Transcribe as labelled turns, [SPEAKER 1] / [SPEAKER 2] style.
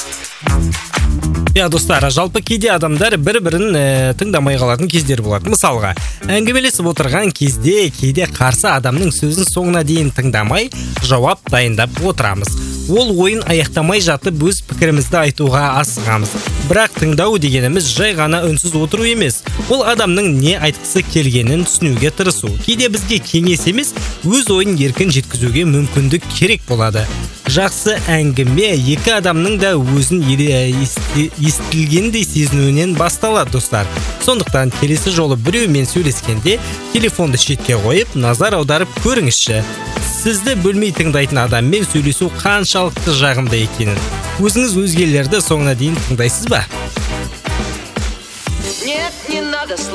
[SPEAKER 1] Я достар, жалпы кейде адамдар бір-бірін тыңдамай қалатын кездер болады. Мысалға, әңгімелесіп отырған кезде кейде қарсы адамның сөзін соңына дейін тыңдамай, жауап дайындап отырамыз. Ол ойын аяқтамай жатып өз пікірімізді айтуға асығамыз. Бірақ тыңдау дегеніміз жай ғана үнсіз отыру емес. Ол адамның не айтқысы келгенін түсінуге тырысу. Кейде бізге кеңес емес, өз ойын еркін жеткізуге мүмкіндік керек болады. Жақсы әңгіме екі адамның да өзін естілгендей сезінуінен басталады, достар. Сондықтан келесі жолы біреумен сөйлескенде телефонды шетке қойып, назар аударып көріңізші. Сізді бөлмей тыңдайтын адаммен сөйлесу қаншалықты жағымды екенін. Өзіңіз өзгелерді соңына дейін тыңдайсыз ба?
[SPEAKER 2] Нет, не надо